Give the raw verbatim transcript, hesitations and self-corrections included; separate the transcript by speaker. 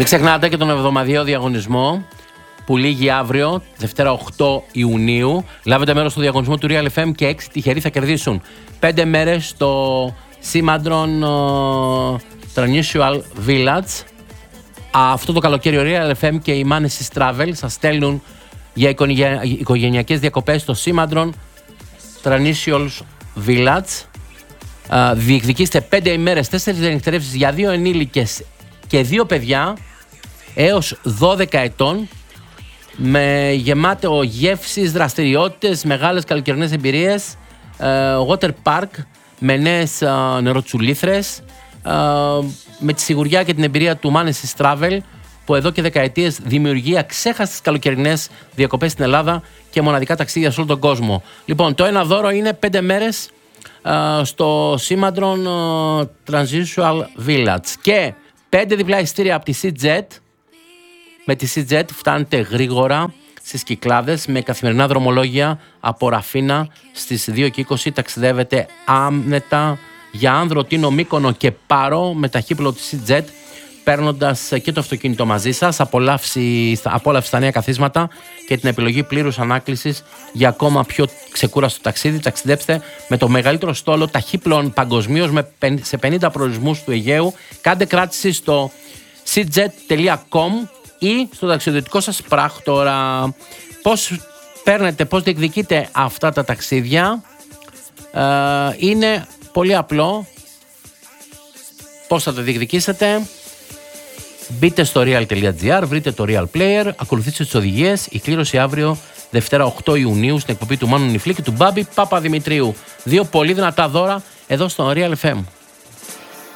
Speaker 1: Μην ξεχνάτε και τον εβδομαδιαίο διαγωνισμό που λήγει αύριο, Δευτέρα οκτώ Ιουνίου. Λάβετε μέρος στο διαγωνισμό του Real εφ εμ και έξι τυχεροί θα κερδίσουν πέντε μέρες στο Σήμαντρον uh, Transual Village. Αυτό το καλοκαίρι ο Real εφ εμ και η Manesis Travel σας στέλνουν για οικογενειακές διακοπές στο Σήμαντρον Transual Village. Uh, διεκδικήστε πέντε ημέρες, τέσσερις νυχτερεύσεις για δύο ενήλικες και δύο παιδιά έως δώδεκα ετών, με γεμάτο γεύσεις, δραστηριότητες, μεγάλες καλοκαιρινές εμπειρίες, uh, water park με νέες uh, νεροτσουλήθρες, uh, με τη σιγουριά και την εμπειρία του Manesis Travel, που εδώ και δεκαετίες δημιουργεί αξέχαστες καλοκαιρινές διακοπές στην Ελλάδα και μοναδικά ταξίδια σε όλο τον κόσμο. Λοιπόν, το ένα δώρο είναι πέντε μέρες uh, στο Σήμαντρον uh, Transual Village και πέντε διπλά εισιτήρια από τη SeaJet. Με τη SeaJet φτάνετε γρήγορα στις Κυκλάδες με καθημερινά δρομολόγια από Ραφίνα στις δύο και είκοσι. Ταξιδεύετε άμετα για Άνδρο, Τίνο, Μύκονο και Πάρο με ταχύπλο της SeaJet, παίρνοντας και το αυτοκίνητο μαζί σας, απόλαυση, απόλαυση στα νέα καθίσματα και την επιλογή πλήρους ανάκλησης για ακόμα πιο ξεκούραστο ταξίδι. Ταξιδέψτε με το μεγαλύτερο στόλο ταχύπλων παγκοσμίως σε πενήντα προορισμούς του Αιγαίου. Κάντε κράτηση στο seajet τελεία com ή στο ταξιδιωτικό σας πράκτορα. Πώς παίρνετε, πώς διεκδικείτε αυτά τα ταξίδια? Ε, είναι πολύ απλό. Πώς θα τα διεκδικήσετε? Μπείτε στο real τελεία gr, βρείτε το Real Player, ακολουθήστε τις οδηγίες. Η κλήρωση αύριο, Δευτέρα οκτώ Ιουνίου, στην εκπομπή του Μάνου Νιφλή και του Μπάμπη Παπαδημητρίου. Δύο πολύ δυνατά δώρα εδώ στο Real εφ εμ.